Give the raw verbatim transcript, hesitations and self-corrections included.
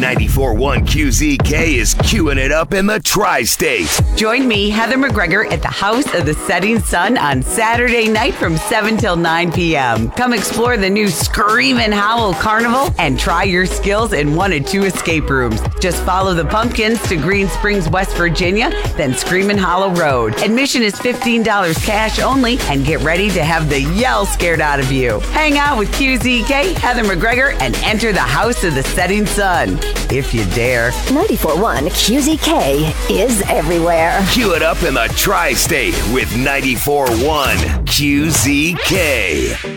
ninety-four point one Q Z K is queuing it up in the tri-state. Join me, Heather McGregor, at the House of the Setting Sun on Saturday night from seven till nine p.m. Come explore the new Screamin' Howl Carnival and try your skills in one of two escape rooms. Just follow the pumpkins to Green Springs, West Virginia, then Screamin' Hollow Road. Admission is fifteen dollars cash only, and get ready to have the yell scared out of you. Hang out with Q Z K, Heather McGregor, and enter the House of the Setting Sun, if you dare. ninety-four point one Q Z K is everywhere. Cue it up in the tri-state with ninety-four point one Q Z K.